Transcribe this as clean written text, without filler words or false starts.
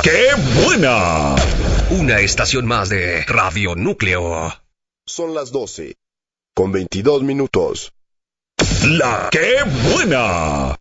¡Qué buena! Una estación más de Radio Núcleo. Son las 12:22. ¡La Qué buena!